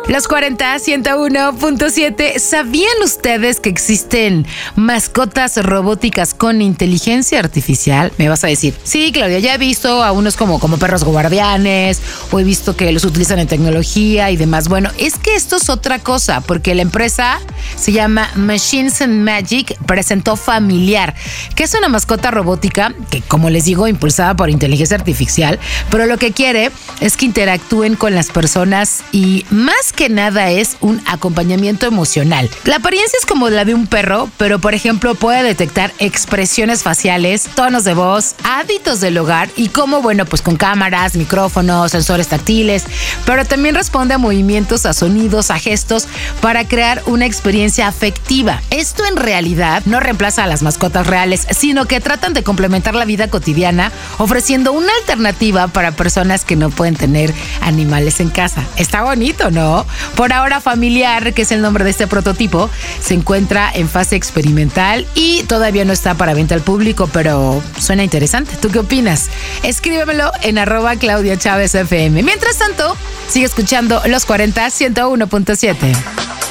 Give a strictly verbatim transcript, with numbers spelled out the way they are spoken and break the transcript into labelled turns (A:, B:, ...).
A: Los cuarenta, ciento uno punto siete. ¿Sabían ustedes que existen mascotas robóticas con inteligencia artificial? Me vas a decir, sí, Claudia, ya he visto a unos como, como perros guardianes, o he visto que los utilizan en tecnología y demás. Bueno, es que esto es otra cosa, porque la empresa se llama Machines and Magic presentó Familiar, que es una mascota robótica que, como les digo, impulsada por inteligencia artificial, pero lo que quiere es que interactúen con las personas y más que nada es un acompañamiento emocional. La apariencia es como la de un perro, pero por ejemplo puede detectar expresiones faciales, tonos de voz, hábitos del hogar y cómo, bueno, pues con cámaras, micrófonos, sensores táctiles, pero también responde a movimientos, a sonidos, a gestos para crear una experiencia afectiva. Esto en realidad no reemplaza a las mascotas reales, sino que tratan de complementar la vida cotidiana ofreciendo una alternativa para personas que no pueden tener animales en casa. Está bonito, ¿no? Por ahora, Familiar, que es el nombre de este prototipo, se encuentra en fase experimental y todavía no está para venta al público, pero suena interesante. ¿Tú qué opinas? Escríbemelo en arroba Claudia Chávez F M. Mientras tanto, sigue escuchando Los cuarenta, ciento uno punto siete.